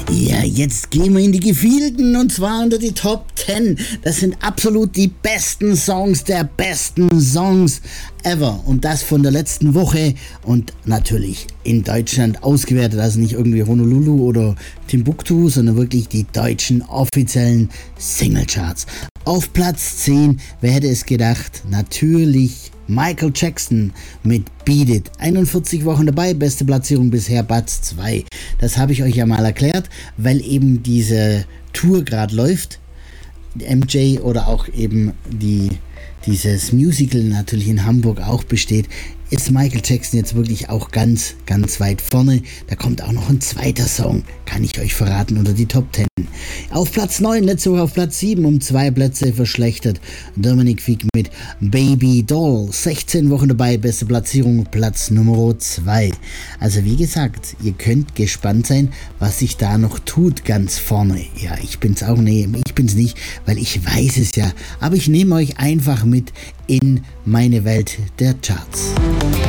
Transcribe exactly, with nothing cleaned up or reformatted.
Ja, jetzt gehen wir in die Gefilden und zwar unter die Top zehn. Das sind absolut die besten Songs der besten Songs ever. Und das von der letzten Woche und natürlich in Deutschland ausgewertet. Also nicht irgendwie Honolulu oder Timbuktu, sondern wirklich die deutschen offiziellen Singlecharts. Auf Platz zehn, wer hätte es gedacht? Natürlich Michael Jackson mit Beat It. einundvierzig Wochen dabei, beste Platzierung bisher Platz zwei. Das habe ich euch ja mal erklärt, weil eben diese Tour gerade läuft. M J oder auch eben die, dieses Musical natürlich in Hamburg auch besteht, ist Michael Jackson jetzt wirklich auch ganz, ganz weit vorne. Da kommt auch noch ein zweiter Song, kann ich euch verraten, unter die Top zehn. Auf Platz neun, letzte Woche auf Platz sieben, um zwei Plätze verschlechtert. Dominic Fike mit Baby Doll. sechzehn Wochen dabei, beste Platzierung, Platz Nummer zwei. Also wie gesagt, ihr könnt gespannt sein, was sich da noch tut ganz vorne. Ja, ich bin's auch, nee, ich bin's nicht, weil ich weiß es ja. Aber ich nehme euch einfach mit in meine Welt der Charts.